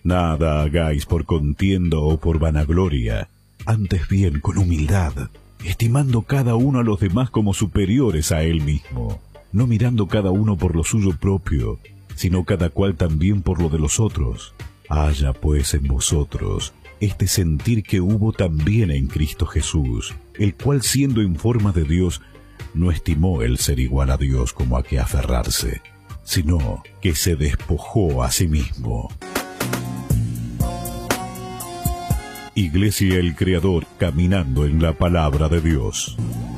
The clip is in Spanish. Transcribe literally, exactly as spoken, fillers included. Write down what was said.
Nada hagáis por contienda o por vanagloria, antes bien con humildad, estimando cada uno a los demás como superiores a él mismo, no mirando cada uno por lo suyo propio, sino cada cual también por lo de los otros. Haya pues en vosotros este sentir que hubo también en Cristo Jesús, el cual siendo en forma de Dios, no estimó el ser igual a Dios como a que aferrarse, sino que se despojó a sí mismo. Iglesia El Creador, caminando en la palabra de Dios.